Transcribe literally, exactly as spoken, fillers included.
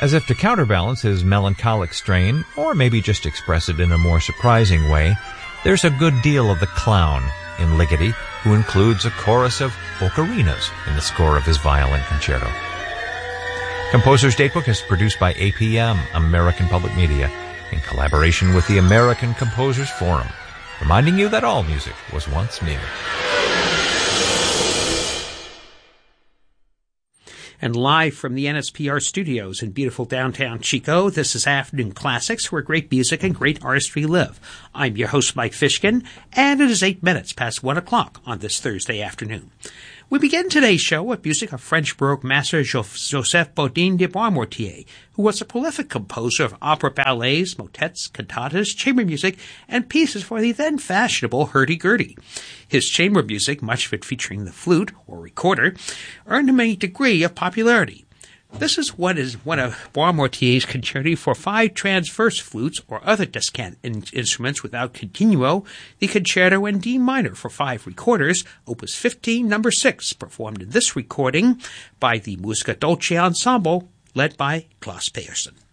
As if to counterbalance his melancholic strain, or maybe just express it in a more surprising way, there's a good deal of the clown in Ligeti, who includes a chorus of ocarinas in the score of his violin concerto. Composer's Datebook is produced by A P M, American Public Media, in collaboration with the American Composers Forum, reminding you that all music was once new. And live from the N S P R studios in beautiful downtown Chico, this is Afternoon Classics, where great music and great artistry live. I'm your host, Mike Fishkin, and it is eight minutes past one o'clock on this Thursday afternoon. We begin today's show with music of French Baroque master Joseph Bodin de Boismortier, who was a prolific composer of opera ballets, motets, cantatas, chamber music, and pieces for the then fashionable hurdy-gurdy. His chamber music, much of it featuring the flute, or recorder, earned him a degree of popularity. This is what is one of Boismortier's concerti for five transverse flutes or other descant in- instruments without continuo, the concerto in D minor for five recorders, opus fifteen, number six, performed in this recording by the Musica Dolce Ensemble, led by Klaus Pedersen.